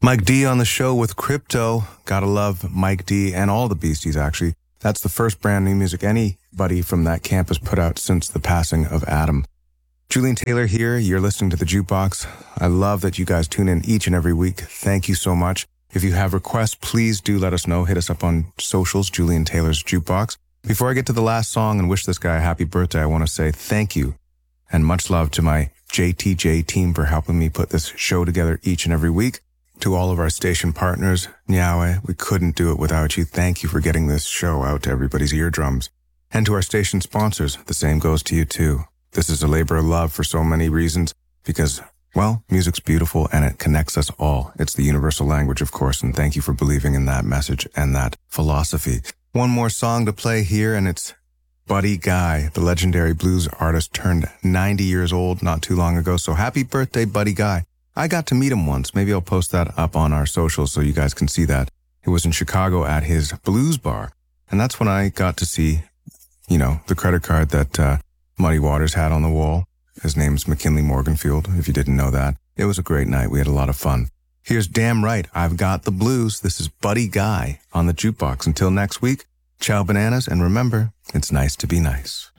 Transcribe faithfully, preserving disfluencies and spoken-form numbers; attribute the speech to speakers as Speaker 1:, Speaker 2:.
Speaker 1: Mike D on the show with Crypto. Gotta love Mike D and all the Beasties, actually. That's the first brand new music anybody from that camp has put out since the passing of Adam. Julian Taylor here. You're listening to The Jukebox. I love that you guys tune in each and every week. Thank you so much. If you have requests, please do let us know. Hit us up on socials, Julian Taylor's Jukebox. Before I get to the last song and wish this guy a happy birthday, I want to say thank you and much love to my J T J team for helping me put this show together each and every week. To all of our station partners, Nyawe, we couldn't do it without you. Thank you for getting this show out to everybody's eardrums. And to our station sponsors, the same goes to you too. This is a labor of love for so many reasons because, well, music's beautiful and it connects us all. It's the universal language, of course, and thank you for believing in that message and that philosophy. One more song to play here, and it's Buddy Guy, the legendary blues artist, turned ninety years old not too long ago. So happy birthday, Buddy Guy. I got to meet him once. Maybe I'll post that up on our socials so you guys can see that. It was in Chicago at his blues bar. And that's when I got to see, you know, the credit card that uh, Muddy Waters had on the wall. His name's McKinley Morganfield, if you didn't know that. It was a great night. We had a lot of fun. Here's Damn Right, I've Got the Blues. This is Buddy Guy on the Jukebox. Until next week, ciao bananas, and remember, it's nice to be nice.